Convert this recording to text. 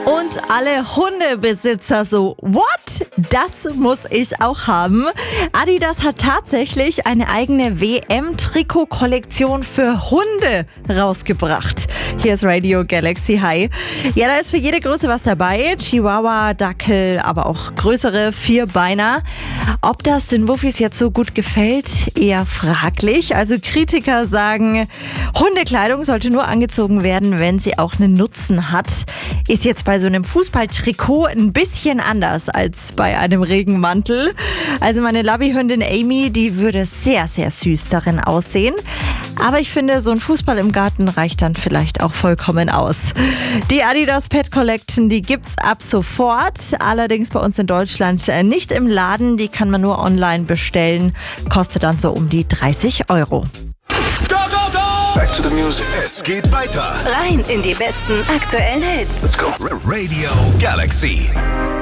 Und alle Hundebesitzer so, what? Das muss ich auch haben. Adidas hat tatsächlich eine eigene WM-Trikot-Kollektion für Hunde rausgebracht. Hier ist Radio Galaxy. Hi. Ja, da ist für jede Größe was dabei. Chihuahua, Dackel, aber auch größere Vierbeiner. Ob das den Wuffis jetzt so gut gefällt, eher fraglich. Also Kritiker sagen, Hundekleidung sollte nur angezogen werden, wenn sie auch einen Nutzen hat. Ist jetzt bei so einem Fußballtrikot ein bisschen anders als bei einem Regenmantel. Also meine Labby-Hündin Amy, die würde sehr, sehr süß darin aussehen. Aber ich finde, so ein Fußball im Garten reicht dann vielleicht auch vollkommen aus. Die Adidas Pet Collection, die gibt's ab sofort. Allerdings bei uns in Deutschland nicht im Laden. Die kann man nur online bestellen. Kostet dann so um die 30 €. Back to the music. Es geht weiter. Rein in die besten aktuellen Hits. Let's go. Radio Galaxy.